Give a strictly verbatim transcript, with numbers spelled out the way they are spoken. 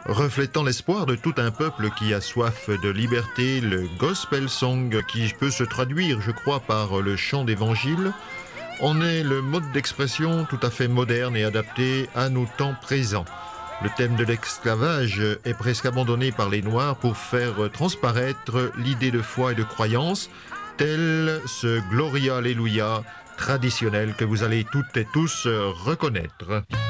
Reflétant l'espoir de tout un peuple qui a soif de liberté, le gospel song, qui peut se traduire, je crois, par le chant d'évangile, en est le mode d'expression tout à fait moderne et adapté à nos temps présents. Le thème de l'esclavage est presque abandonné par les Noirs pour faire transparaître l'idée de foi et de croyance, tel ce Gloria Alléluia traditionnel que vous allez toutes et tous reconnaître.